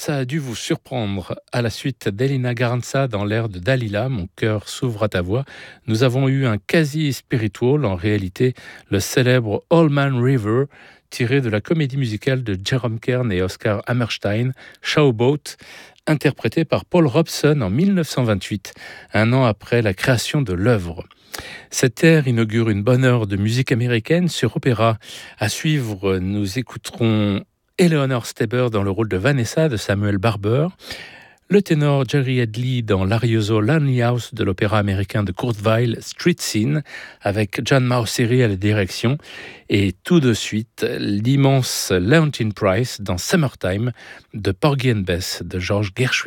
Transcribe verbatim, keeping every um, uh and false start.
ça a dû vous surprendre. À la suite d'Elena Garanza dans l'air de Dalila, Mon cœur s'ouvre à ta voix, nous avons eu un quasi-spiritual, en réalité le célèbre All Man River, tiré de la comédie musicale de Jerome Kern et Oscar Hammerstein, Showboat, interprété par Paul Robeson en dix-neuf cent vingt-huit, un an après la création de l'œuvre. Cette ère inaugure une bonne heure de musique américaine sur opéra. À suivre, nous écouterons Eleanor Steber dans le rôle de Vanessa de Samuel Barber, le ténor Jerry Headley dans l'Arioso Lonely House de l'opéra américain de Kurt Weill, Street Scene, avec John Mauceri à la direction, et tout de suite l'immense Leontyne Price dans Summertime de Porgy and Bess de George Gershwin.